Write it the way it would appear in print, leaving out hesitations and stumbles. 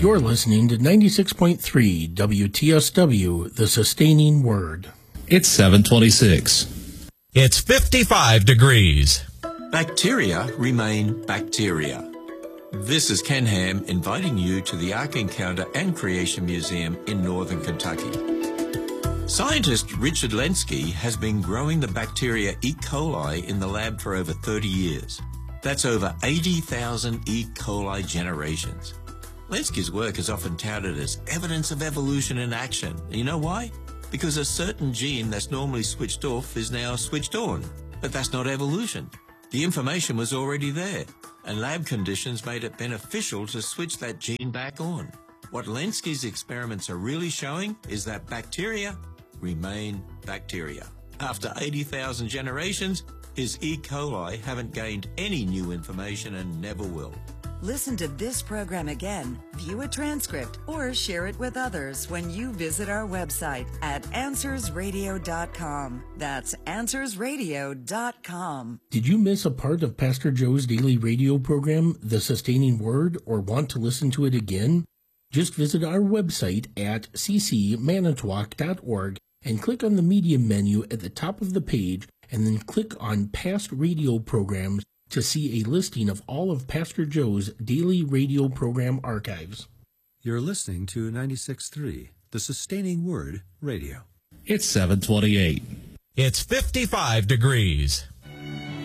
You're listening to 96.3 WTSW, The Sustaining Word. It's 7:26. It's 55 degrees. Bacteria remain bacteria. This is Ken Ham inviting you to the Ark Encounter and Creation Museum in northern Kentucky. Scientist Richard Lenski has been growing the bacteria E. coli in the lab for over 30 years. That's over 80,000 E. coli generations. Lenski's work is often touted as evidence of evolution in action. You know why? Because a certain gene that's normally switched off is now switched on. But that's not evolution. The information was already there, and lab conditions made it beneficial to switch that gene back on. What Lenski's experiments are really showing is that bacteria remain bacteria. After 80,000 generations, his E. coli haven't gained any new information and never will. Listen to this program again, view a transcript, or share it with others when you visit our website at AnswersRadio.com. That's AnswersRadio.com. Did you miss a part of Pastor Joe's daily radio program, The Sustaining Word, or want to listen to it again? Just visit our website at ccmanitowoc.org and click on the media menu at the top of the page, and then click on past radio programs to see a listing of all of Pastor Joe's daily radio program archives. You're listening to 96.3, The Sustaining Word Radio. It's 7:28. It's 55 degrees.